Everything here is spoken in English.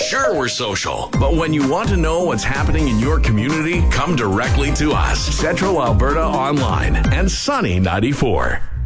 Sure, we're social, but when you want to know what's happening in your community, come directly to us. Central Alberta Online and Sunny 94.